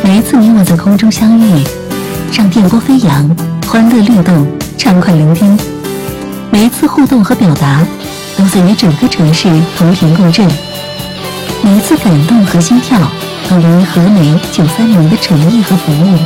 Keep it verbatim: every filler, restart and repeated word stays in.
每一次你我在空中相遇，让电波飞扬，欢乐律动，畅快聆听。每一次互动和表达，都在与整个城市同频共振。每一次感动和心跳，都源于和美九三零的诚意和服务。